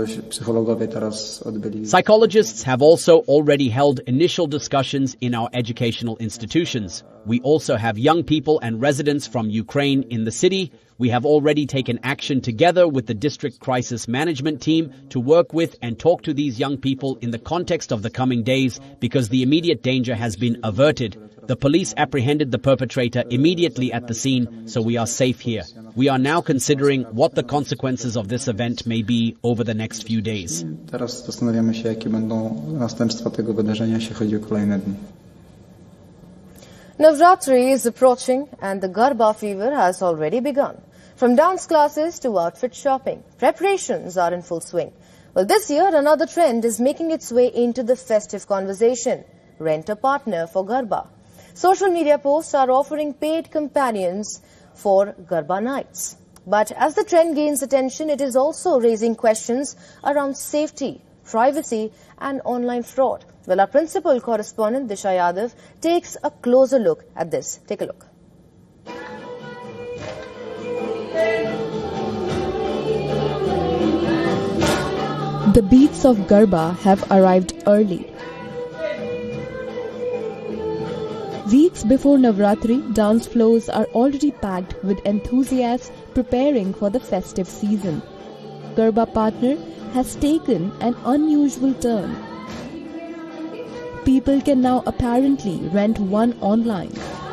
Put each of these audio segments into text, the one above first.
Psychologists have also already held initial discussions in our educational institutions. We also have young people and residents from Ukraine in the city. We have already taken action together with the district crisis management team to work with and talk to these young people in the context of the coming days because the immediate danger has been averted. The police apprehended the perpetrator immediately at the scene, so we are safe here. We are now considering what the consequences of this event may be over the next few days. Navratri is approaching and the Garba fever has already begun. From dance classes to outfit shopping, preparations are in full swing. Well, this year another trend is making its way into the festive conversation. Rent a partner for Garba. Social media posts are offering paid companions for Garba nights. But as the trend gains attention, it is also raising questions around safety, privacy and online fraud. Well, our principal correspondent Disha Yadav takes a closer look at this. Take a look. The beats of Garba have arrived early. Weeks before Navratri, dance floors are already packed with enthusiasts preparing for the festive season. Garba partner has taken an unusual turn. People can now apparently rent one online.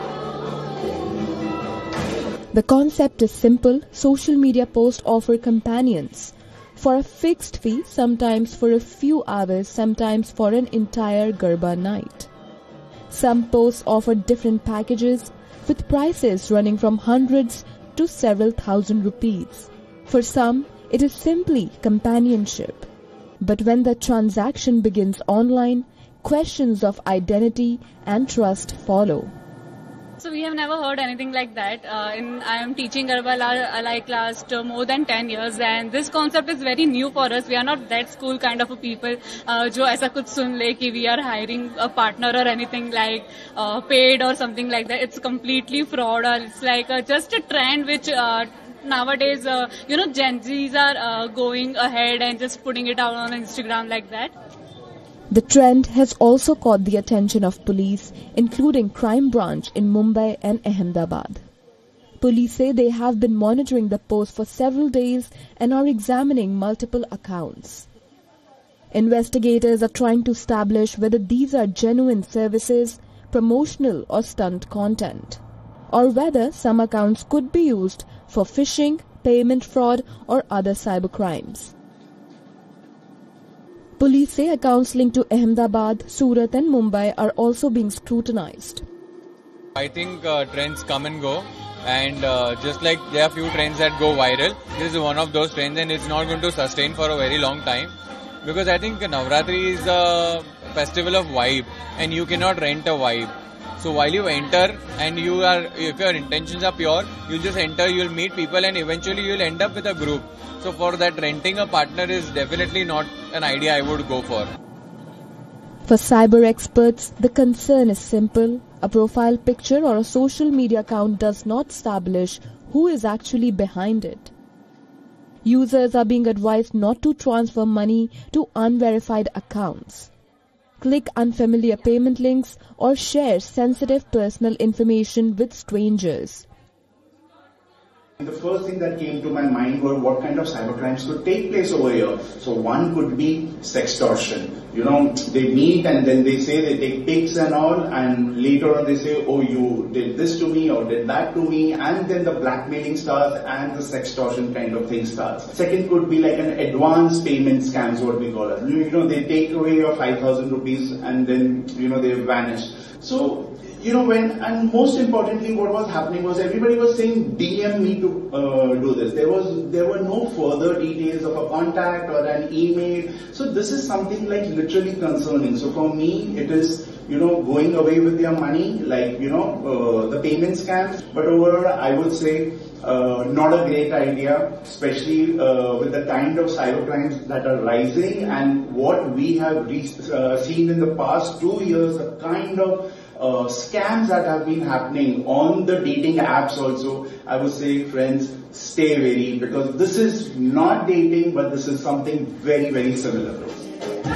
The concept is simple. Social media posts offer companions for a fixed fee, sometimes for a few hours, sometimes for an entire Garba night. Some posts offer different packages with prices running from hundreds to several thousand rupees. For some, it is simply companionship. But when the transaction begins online, questions of identity and trust follow. So we have never heard anything like that. I am teaching Garba like last more than 10 years, and this concept is very new for us. We are not that school kind of a people jo aisa kuch sun le ki we are hiring a partner or anything like paid or something like that. It's completely fraud, or it's like just a trend which nowadays Gen Zs are going ahead and just putting it out on Instagram like that. The trend has also caught the attention of police, including crime branch in Mumbai and Ahmedabad. Police say they have been monitoring the post for several days and are examining multiple accounts. Investigators are trying to establish whether these are genuine services, promotional or stunt content, or whether some accounts could be used for phishing, payment fraud or other cybercrimes. Police say accounts linked to Ahmedabad, Surat and Mumbai are also being scrutinized. I think trends come and go, and just like there are few trends that go viral, this is one of those trends, and it's not going to sustain for a very long time, because I think Navratri is a festival of vibe and you cannot rent a vibe. So while you enter and if your intentions are pure, you'll just enter, you'll meet people and eventually you'll end up with a group. So for that, renting a partner is definitely not an idea I would go for. For cyber experts, the concern is simple. A profile picture or a social media account does not establish who is actually behind it. Users are being advised not to transfer money to unverified accounts, click unfamiliar payment links, or share sensitive personal information with strangers. The first thing that came to my mind were what kind of cybercrimes could take place over here. So one could be sextortion. They meet and then they say they take pics and all, and later on they say, oh, you did this to me or did that to me, and then the blackmailing starts and the sextortion kind of thing starts. Second could be like an advance payment scams, what we call it. They take away your 5,000 rupees and then, they vanish. So, and most importantly, what was happening was everybody was saying, DM me to do this. There were no further details of a contact or an email. So this is something like literally concerning. So for me, it is, going away with your money, like, the payment scams. But overall, I would say, not a great idea, especially with the kind of cybercrimes that are rising and what we have seen in the past 2 years, the kind of scams that have been happening on the dating apps also. I would say, friends, stay wary, because this is not dating, but this is something very, very similar.